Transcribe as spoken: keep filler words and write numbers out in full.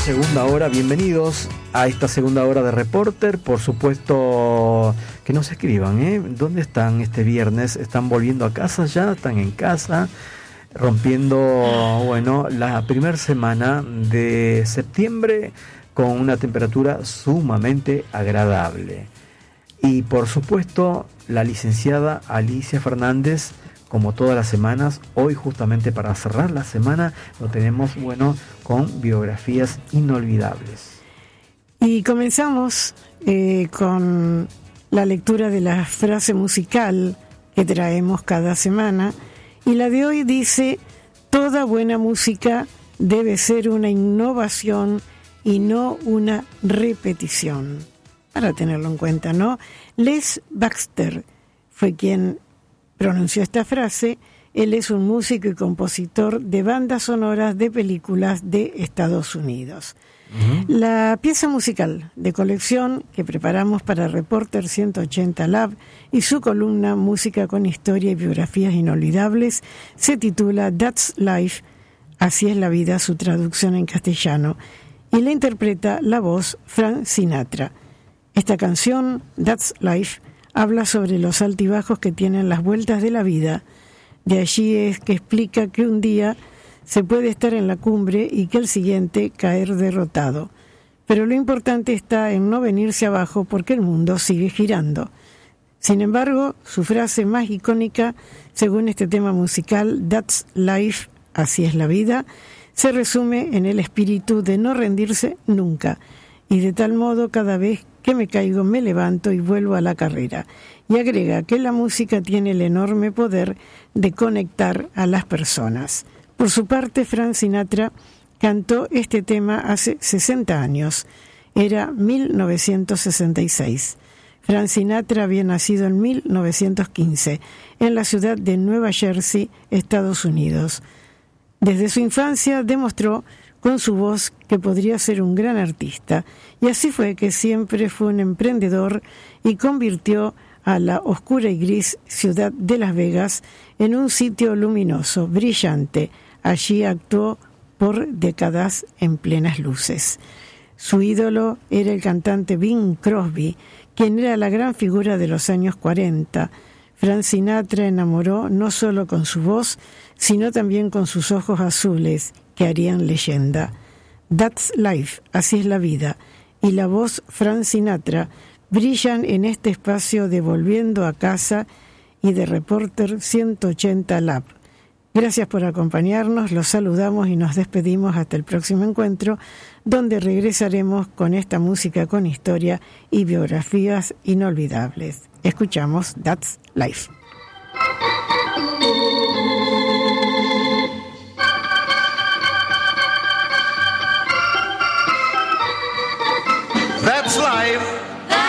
segunda hora, bienvenidos a esta segunda hora de Reporter. Por supuesto que nos escriban, ¿eh? ¿Dónde están este viernes? ¿Están volviendo a casa ya? ¿Están en casa? Rompiendo, bueno, la primera semana de septiembre con una temperatura sumamente agradable. Y por supuesto, la licenciada Alicia Fernández, como todas las semanas, hoy justamente para cerrar la semana, lo tenemos, bueno, con biografías inolvidables. Y comenzamos eh, con la lectura de la frase musical que traemos cada semana. Y la de hoy dice: toda buena música debe ser una innovación y no una repetición. Para tenerlo en cuenta, ¿no? Les Baxter fue quien pronunció esta frase. Él es un músico y compositor de bandas sonoras de películas de Estados Unidos. Uh-huh. La pieza musical de colección que preparamos para Reporter ciento ochenta Lab y su columna Música con Historia y Biografías Inolvidables se titula That's Life, así es la vida, su traducción en castellano, y la interpreta la voz Frank Sinatra. Esta canción, That's Life, habla sobre los altibajos que tienen las vueltas de la vida. De allí es que explica que un día se puede estar en la cumbre y que el siguiente caer derrotado. Pero lo importante está en no venirse abajo porque el mundo sigue girando. Sin embargo, su frase más icónica, según este tema musical, That's Life, así es la vida, se resume en el espíritu de no rendirse nunca. Y de tal modo, cada vez que me caigo me levanto y vuelvo a la carrera. Y agrega que la música tiene el enorme poder de conectar a las personas. Por su parte, Frank Sinatra cantó este tema hace sesenta años. Era mil novecientos sesenta y seis. Frank Sinatra había nacido en mil novecientos quince en la ciudad de Nueva Jersey, Estados Unidos. Desde su infancia demostró con su voz que podría ser un gran artista, y así fue que siempre fue un emprendedor y convirtió a la oscura y gris ciudad de Las Vegas en un sitio luminoso, brillante. Allí actuó por décadas en plenas luces. Su ídolo era el cantante Bing Crosby, quien era la gran figura de los años cuarenta. Frank Sinatra enamoró no solo con su voz, sino también con sus ojos azules, que harían leyenda. That's Life, así es la vida, y la voz Frank Sinatra brillan en este espacio de Volviendo a Casa y de Reporter ciento ochenta Lab. Gracias por acompañarnos, los saludamos y nos despedimos hasta el próximo encuentro, donde regresaremos con esta música con historia y biografías inolvidables. Escuchamos That's Life. That's life.